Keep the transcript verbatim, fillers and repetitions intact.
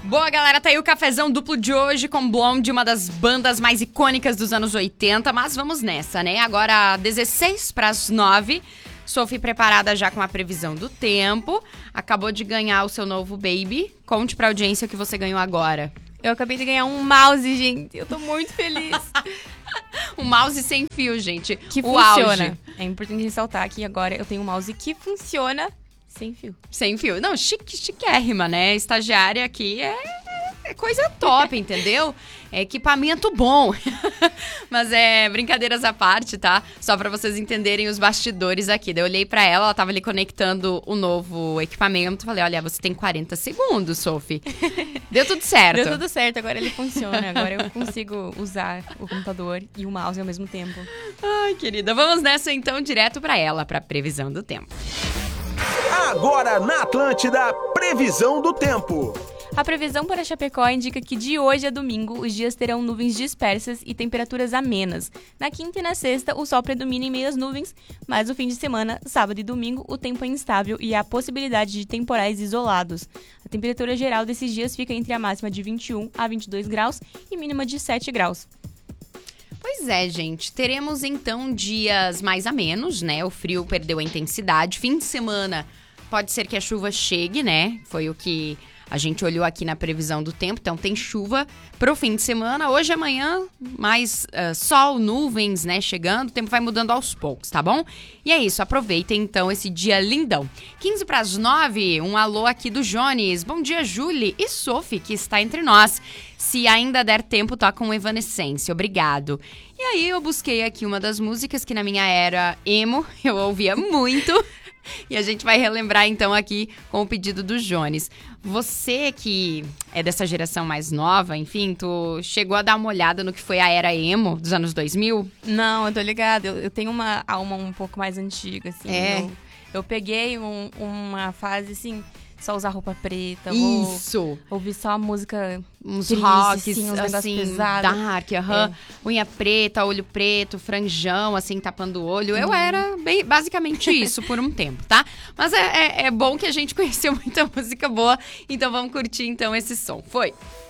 Boa, galera, tá aí o cafezão duplo de hoje com Blonde, uma das bandas mais icônicas dos anos oitenta, mas vamos nessa, né? Agora, dezesseis para as nove, Sophie preparada já com a previsão do tempo, acabou de ganhar o seu novo baby. Conte pra audiência o que você ganhou agora. Eu acabei de ganhar um mouse, gente, eu tô muito feliz. Um mouse sem fio, gente. Que o funciona. Auge. É importante ressaltar que agora eu tenho um mouse que funciona sem fio. Sem fio. Não, chique, chiquérrima, né? Estagiária aqui é, é coisa top, entendeu? É equipamento bom. Mas é brincadeiras à parte, tá? Só pra vocês entenderem os bastidores aqui. Daí eu olhei pra ela, ela tava ali conectando o novo equipamento. Falei, olha, você tem quarenta segundos, Sophie. Deu tudo certo. Deu tudo certo, agora ele funciona. Agora eu consigo usar o computador e o mouse ao mesmo tempo. Ai, querida, vamos nessa então direto pra ela, pra previsão do tempo. Agora na Atlântida, previsão do tempo. A previsão para Chapecó indica que de hoje a domingo os dias terão nuvens dispersas e temperaturas amenas. Na quinta e na sexta, o sol predomina em meias nuvens, mas no fim de semana, sábado e domingo, o tempo é instável e há possibilidade de temporais isolados. A temperatura geral desses dias fica entre a máxima de vinte e um a vinte e dois graus e mínima de sete graus. Pois é, gente. Teremos então dias mais amenos, né? O frio perdeu a intensidade. Fim de semana pode ser que a chuva chegue, né? Foi o que a gente olhou aqui na previsão do tempo. Então tem chuva pro fim de semana. Hoje e amanhã, mais uh, sol, nuvens, né? Chegando. O tempo vai mudando aos poucos, tá bom? E é isso. Aproveitem então esse dia lindão. quinze para as nove, um alô aqui do Jones. Bom dia, Julie e Sophie, que está entre nós. Se ainda der tempo, toca um Evanescence. Obrigado. E aí eu busquei aqui uma das músicas que na minha era emo eu ouvia muito. E a gente vai relembrar então aqui com o pedido do Jones. Você que é dessa geração mais nova, enfim, tu chegou a dar uma olhada no que foi a era emo dos anos dois mil? Não, eu tô ligada. Eu, eu tenho uma alma um pouco mais antiga, assim. É. Eu, eu peguei um, uma fase, assim, só usar roupa preta. Isso! Vou ouvir só a música Uns triste, rocks, assim, uns negócios assim, pesados. dark, aham. É. Unha preta, olho preto, franjão, assim, tapando o olho. Eu era bem, basicamente isso por um tempo, tá? Mas é, é, é bom que a gente conheceu muita música boa, então vamos curtir, então, esse som. Foi!